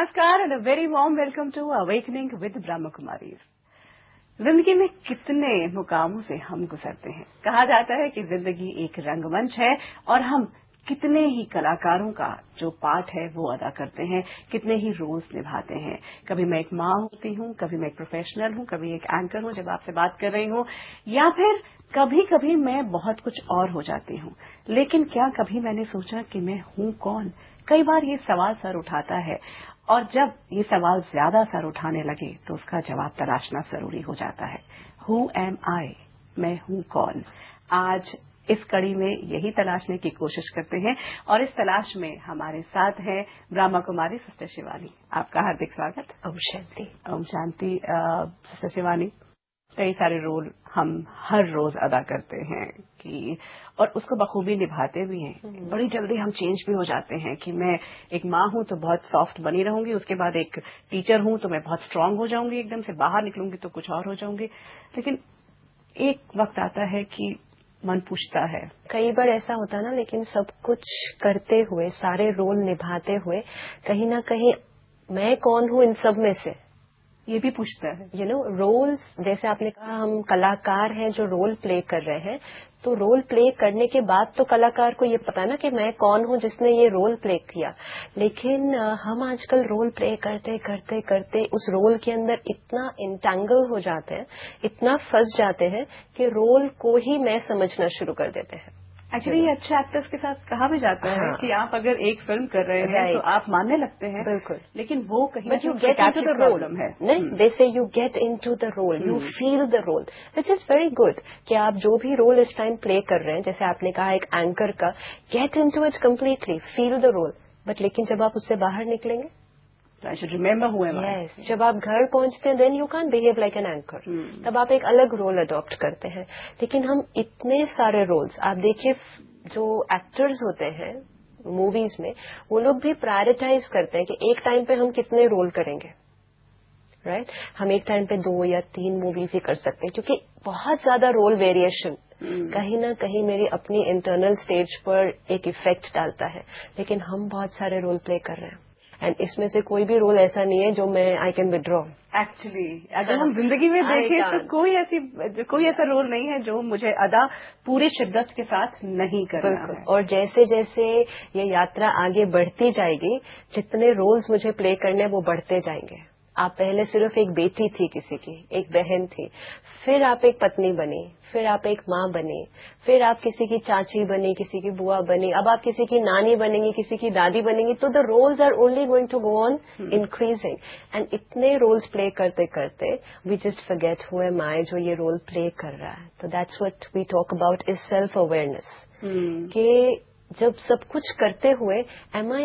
नमस्कार and a very warm welcome to awakening with ब्रह्म कुमारीज। जिंदगी में कितने मुकामों से हम गुजरते हैं। कहा जाता है कि जिंदगी एक रंगमंच है और हम कितने ही कलाकारों का जो पार्ट है वो अदा करते हैं, कितने ही रोल्स निभाते हैं। कभी मैं एक माँ होती हूँ, कभी मैं एक प्रोफेशनल हूँ, कभी एक एंकर हूँ जब आपसे बात कर रही हूँ, या फिर कभी कभी मैं बहुत कुछ और हो जाती हूँ। लेकिन क्या कभी मैंने सोचा कि मैं हूँ कौन? कई बार ये सवाल सर उठाता है और जब ये सवाल ज्यादा सर उठाने लगे तो उसका जवाब तलाशना जरूरी हो जाता है। हु एम आई? मैं हूँ कौन? आज इस कड़ी में यही तलाशने की कोशिश करते हैं और इस तलाश में हमारे साथ है ब्रह्मा कुमारी सिस्टर शिवानी। आपका हार्दिक स्वागत। ओम शांति। ओम शांति। सिस्टर शिवानी, कई सारे रोल हम हर रोज अदा करते हैं कि और उसको बखूबी निभाते भी हैं। बड़ी जल्दी हम चेंज भी हो जाते हैं कि मैं एक माँ हूं तो बहुत सॉफ्ट बनी रहूंगी, उसके बाद एक टीचर हूं तो मैं बहुत स्ट्रांग हो जाऊंगी, एकदम से बाहर निकलूंगी तो कुछ और हो जाऊंगी। लेकिन एक वक्त आता है कि मन पूछता है। कई बार ऐसा होता है ना, लेकिन सब कुछ करते हुए, सारे रोल निभाते हुए, कहीं ना कहीं मैं कौन हूँ इन सब में से ये भी पूछता है। यू नो रोल्स, जैसे आपने कहा हम कलाकार हैं जो रोल प्ले कर रहे हैं, तो रोल प्ले करने के बाद तो कलाकार को ये पता ना कि मैं कौन हूँ जिसने ये रोल प्ले किया। लेकिन हम आजकल रोल प्ले करते करते करते उस रोल के अंदर इतना इंटेंगल हो जाते हैं, इतना फंस जाते हैं कि रोल को ही मैं समझना शुरू कर देते हैं। एक्चुअली ये अच्छे एक्टर्स के साथ कहा भी जाता है कि आप अगर एक फिल्म कर रहे हैं तो आप मानने लगते हैं, बिल्कुल, लेकिन वो कहीं ना you get into the role है। नहीं, दे से you get into the role, you feel the role, which is very good कि आप जो भी रोल इस टाइम प्ले कर रहे हैं, जैसे आपने कहा एक एंकर का, get into it completely, feel the role. But लेकिन जब आप उससे बाहर निकलेंगे, I should remember who am I. Yes, जब आप घर पहुंचते हैं then you can behave like an anchor, तब आप एक अलग रोल अडॉप्ट करते हैं। लेकिन हम इतने सारे रोल्स, आप देखिए जो एक्टर्स होते हैं मूवीज में, वो लोग भी प्रायोरिटाइज करते हैं कि एक टाइम पे हम कितने रोल करेंगे, राइट? हम एक टाइम पे 2 या 3 मूवीज ही कर सकते हैं, क्योंकि बहुत ज्यादा रोल वेरिएशन कहीं ना कहीं मेरी अपनी इंटरनल स्टेज पर एक इफेक्ट डालता है। लेकिन हम बहुत सारे रोल प्ले कर रहे हैं एंड इसमें से कोई भी रोल ऐसा नहीं है जो मैं आई कैन विड्रॉ। एक्चुअली अगर हम जिंदगी में देखें तो कोई ऐसा रोल नहीं है जो मुझे अदा पूरी शिद्दत के साथ नहीं करना है। और जैसे जैसे ये यात्रा आगे बढ़ती जाएगी, जितने रोल्स मुझे प्ले करने वो बढ़ते जाएंगे। आप पहले सिर्फ एक बेटी थी किसी की, एक बहन थी, फिर आप एक पत्नी बनी, फिर आप एक माँ बनी, फिर आप किसी की चाची बनी, किसी की बुआ बनी, अब आप किसी की नानी बनेंगी, किसी की दादी बनेंगी। तो the roles are only going to go on increasing and इतने रोल्स प्ले करते करते we just forget who am आई, जो ये रोल प्ले कर रहा है। तो that's what we talk about is self awareness, कि जब सब कुछ करते हुए एम आई